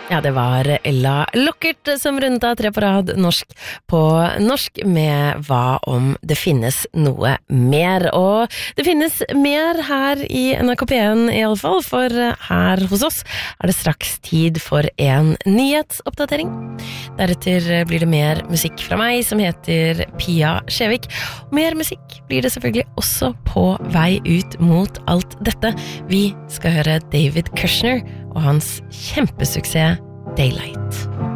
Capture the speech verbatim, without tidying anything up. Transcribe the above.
Ja, det var Ella Lockert som rundet av tre på rad norsk på norsk med Hva om det finnes noe mer? Og det finnes mer her i N R K P en i alle fall, for her hos oss er det straks tid for en nyhetsoppdatering. Deretter blir det mer musikk fra meg som heter Pia Skjevik. Mer musikk blir det selvfølgelig også på vei ut mot alt dette. Vi skal høre David Kushner og hans kjempesuksess Daylight.